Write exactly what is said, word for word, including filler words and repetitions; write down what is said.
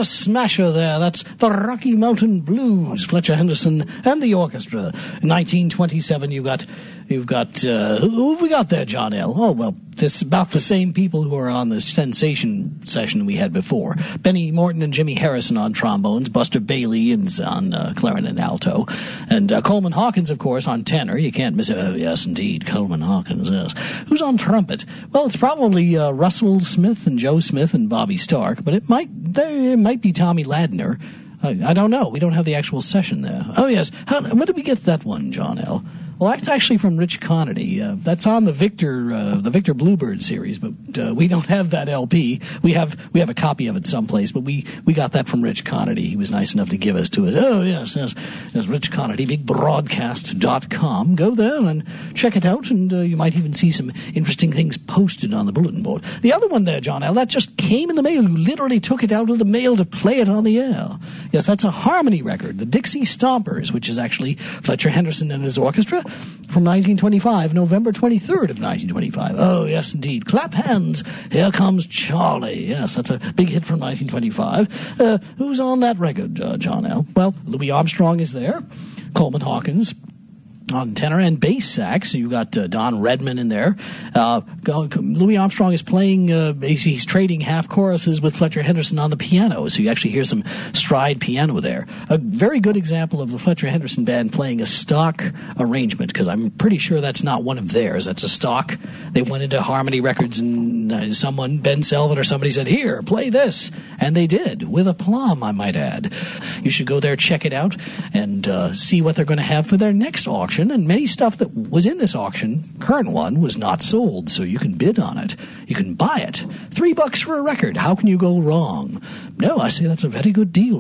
a smasher there. That's the Rocky Mountain Blues, Fletcher Henderson and the orchestra. nineteen twenty-seven, you've got, you've got, uh, who have we got there, John L.? Oh, well, it's about the same people who are on the Sensation session we had before. Benny Morton and Jimmy Harrison on trombones, Buster Bailey and on uh, clarinet and alto, and uh, Coleman Hawkins, of course, on tenor. You can't miss it. Oh, yes, indeed, Coleman Hawkins, yes. Who's on trumpet? Well, it's probably uh, Russell Smith and Joe Smith and Bobby Stark, but it might, it might be Tommy Ladner. I, I don't know. We don't have the actual session there. Oh, yes. How, when did we get that one, John L.? Well, that's actually from Rich Conity. Uh, that's on the Victor uh, the Victor Bluebird series, but uh, we don't have that L P. We have we have a copy of it someplace, but we, we got that from Rich Conity. He was nice enough to give us to it. Oh, yes, yes, yes Rich Conity, big broadcast dot com. Go there and check it out, and uh, you might even see some interesting things posted on the bulletin board. The other one there, John L., that just came in the mail. You literally took it out of the mail to play it on the air. Yes, that's a Harmony record, the Dixie Stompers, which is actually Fletcher Henderson and his orchestra, from nineteen twenty-five, November twenty-third of nineteen twenty-five. Oh, yes, indeed. Clap hands. Here Comes Charlie. Yes, that's a big hit from nineteen twenty-five. Uh, who's on that record, uh, John L.? Well, Louis Armstrong is there. Coleman Hawkins on tenor and bass sax. So you've got uh, Don Redman in there. Uh, Louis Armstrong is playing, uh, he's, he's trading half choruses with Fletcher Henderson on the piano, so you actually hear some stride piano there. A very good example of the Fletcher Henderson band playing a stock arrangement, because I'm pretty sure that's not one of theirs. That's a stock. They went into Harmony Records and uh, someone, Ben Selvin or somebody said, here, play this. And they did, with aplomb, I might add. You should go there, check it out, and uh, see what they're going to have for their next auction. And many stuff that was in this auction, current one, was not sold, so you can bid on it. You can buy it. Three bucks for a record. How can you go wrong? No, I say that's a very good deal.